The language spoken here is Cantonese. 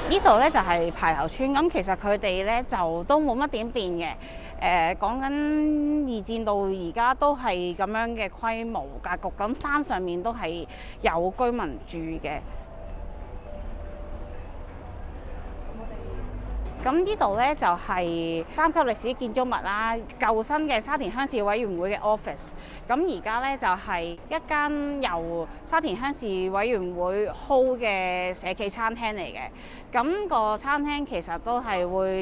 呢度咧就係牌樓村，咁其實佢哋咧就都冇乜點變嘅。講緊二戰到而家都係咁樣嘅規模格局，咁山上面都係有居民住嘅。咁呢度咧就係3級歷史建築物啦，舊新嘅沙田鄉事委員會嘅 office。咁而家咧就係一間由沙田鄉事委員會 hold 嘅社企餐廳嚟嘅。咁個餐廳其實都係會